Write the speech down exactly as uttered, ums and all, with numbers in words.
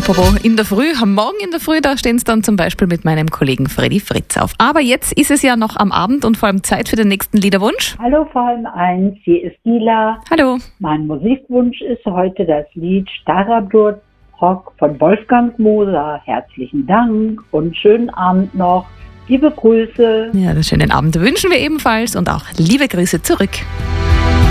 Apropos in der Früh, am Morgen in der Früh, da stehen sie dann zum Beispiel mit meinem Kollegen Freddy Fritz auf. Aber jetzt ist es ja noch am Abend und vor allem Zeit für den nächsten Liederwunsch. Hallo Frau eins, hier ist Gila. Hallo. Mein Musikwunsch ist heute das Lied Starabdur Rock von Wolfgang Moser. Herzlichen Dank und schönen Abend noch. Liebe Grüße. Ja, einen schönen Abend wünschen wir ebenfalls und auch liebe Grüße zurück.